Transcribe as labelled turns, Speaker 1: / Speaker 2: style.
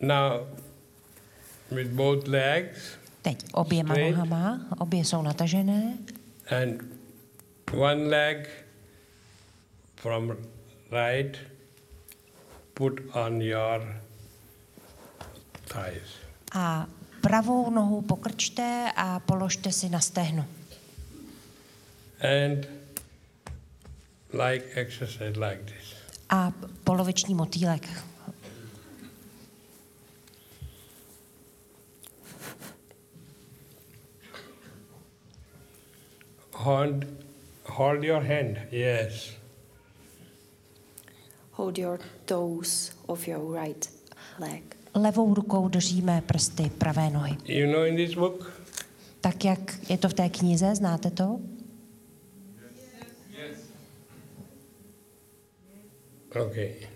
Speaker 1: Now, with both legs.
Speaker 2: Teď oběma
Speaker 1: straight.
Speaker 2: nohama, obě jsou natažené.
Speaker 1: And one leg from right, put on your thighs.
Speaker 2: A pravou nohu pokrčte a položte si na stehno.
Speaker 1: And like exercise like this.
Speaker 2: A poloviční motýlek.
Speaker 1: Hold your hand, yes.
Speaker 3: Hold your toes of your right leg.
Speaker 2: Levou rukou držíme prsty pravé nohy.
Speaker 1: You know in this book?
Speaker 2: Tak, jak je to v té knize, znáte to?
Speaker 1: Okay.